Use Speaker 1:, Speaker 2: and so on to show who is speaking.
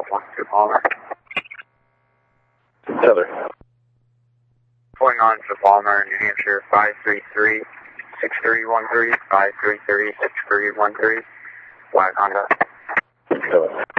Speaker 1: 1 to Palmer.
Speaker 2: Taylor.
Speaker 1: Going on to Palmer, New Hampshire 533-6313, 533-6313, Black Honda.
Speaker 2: Taylor.